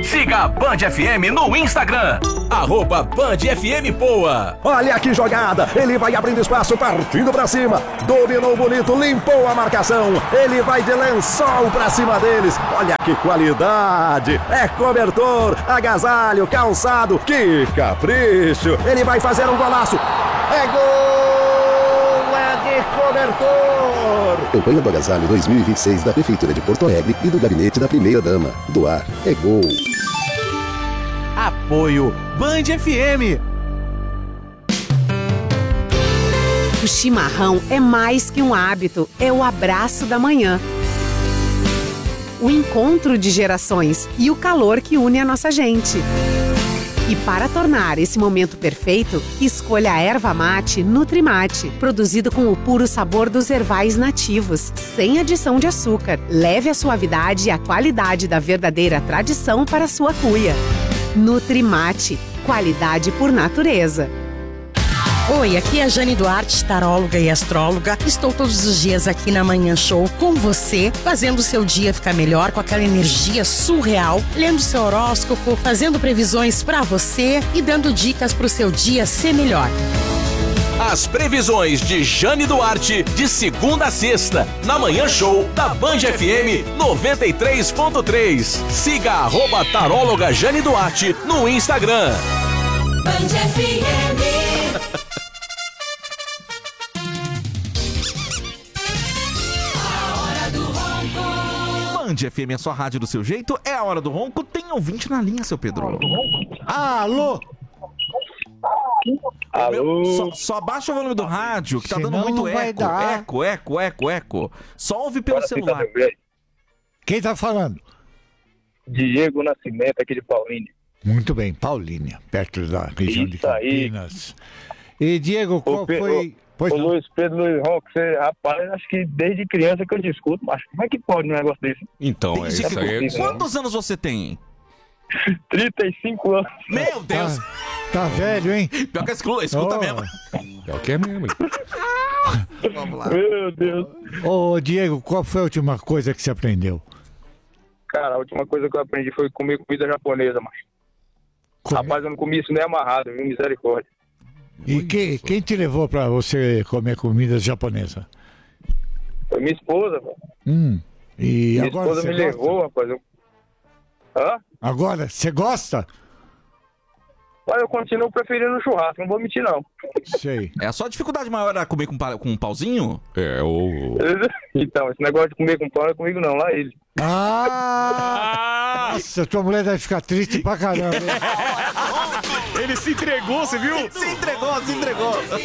Siga a Band FM no Instagram. @BandFMPoa. Olha que jogada, ele vai abrindo espaço, partindo pra cima, dominou bonito, limpou a marcação, ele vai de lençol pra cima deles, olha que qualidade, é cobertor, agasalho, calçado, que capricho, ele vai fazer um golaço, é gol, é de cobertor. Campanha do Agasalho 2026 da Prefeitura de Porto Alegre e do Gabinete da Primeira Dama. Doar é gol. Apoio Band FM. O chimarrão é mais que um hábito, é o abraço da manhã. O encontro de gerações e o calor que une a nossa gente. E para tornar esse momento perfeito, escolha a erva mate Nutrimate, produzido com o puro sabor dos ervais nativos, sem adição de açúcar. Leve a suavidade e a qualidade da verdadeira tradição para a sua cuia. Nutrimate, qualidade por natureza. Oi, aqui é a Jane Duarte, taróloga e astróloga. Estou todos os dias aqui na Manhã Show com você, fazendo o seu dia ficar melhor com aquela energia surreal, lendo seu horóscopo, fazendo previsões para você e dando dicas para o seu dia ser melhor. As previsões de Jane Duarte, de segunda a sexta, na Manhã Show da Band FM 93.3. Siga a @taróloga Jane Duarte no Instagram. Band FM. Band FM, a sua rádio do seu jeito, é a hora do ronco. Tem ouvinte na linha, seu Pedro. Alô? Alô? Só baixa o volume do rádio, que tá dando muito eco. Só ouve pelo celular. Quem tá falando? Diego Nascimento, aqui de Paulínia. Muito bem, Paulínia, perto da região de Campinas. E Diego, qual foi... Luiz Pedro Luiz Ronco, você, rapaz, acho que desde criança que eu te escuto, mas como é que pode um negócio desse? Então, é isso aí. Quantos anos você tem? 35 anos. Meu Deus! Tá velho, hein? Pior que escuta mesmo. Pior que é mesmo. Vamos lá. Meu Deus. Ô, Diego, qual foi a última coisa que você aprendeu? Cara, a última coisa que eu aprendi foi comer comida japonesa, macho. Rapaz, eu não comi isso nem amarrado, viu? Misericórdia. E quem te levou pra você comer comida japonesa? Foi minha esposa, pô. E minha agora esposa me levou, rapaz. Hã? Agora, você gosta? Mas eu continuo preferindo o churrasco, não vou mentir, não. Sei. É só a dificuldade maior era comer com um pauzinho? Então, esse negócio de comer com pau não é comigo não, lá ele. Nossa, tua mulher deve ficar triste pra caramba. Ele se entregou, você viu? Se entregou.